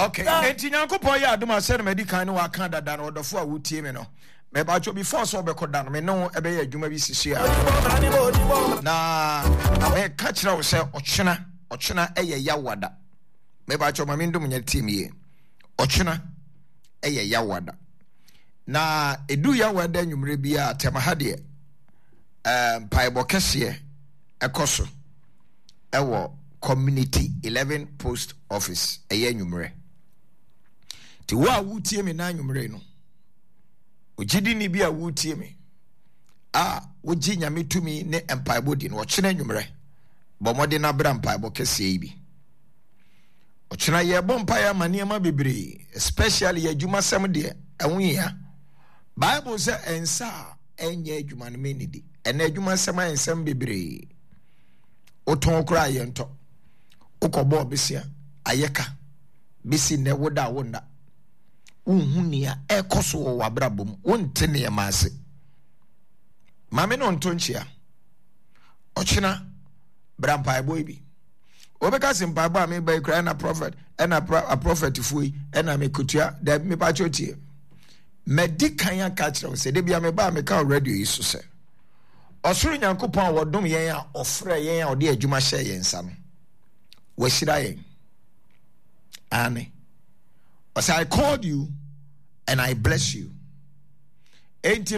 Okay, enti Nyankopon ya adom ase na medikan no aka dada na odofo a wotie me no. Me ba cho before so be koda no me no ebe ya adwuma bi sisi a. Na me ka kira wo se ochena eye yawada. Me ba cho ma me ndom nya team ye. Ochena eye yawada. Na edu yawada nwumre bi a tema de paibo kese ekoso ewo community 11 post office eye nwumre. Ti wa wutie me na nwumre no. Ojidi ni bia wutie me. Woji nyame tumi ne empaibo di no ochena nwumre. Bomode na bra empaibo kese yi bi. Ochena ye bompa ya maniema bebre, especially ye dwuma sem de ehuyia. Bible say ensa enye adwuma no menidi. Ena adwuma sem ensem bebre. Oton kra ye nto. Ukobo besia ayeka. Bisi ne woda wonda. Unhunia ekoso wo wabrabom. Wonte ne yemase. Mame no ntonchia. Ochena brampa boy bi. Obeka simpa ba me by cry na prophet and a prophet fui and a me kutia that me pachotie. Medikan ya catch say de bia me ba me ka radio yi so se. Osuru Nyankopon wodom yen a ofre yen a ode adwuma hye yen sa no. Washira yen. Ane. I called you and I bless you. Ain't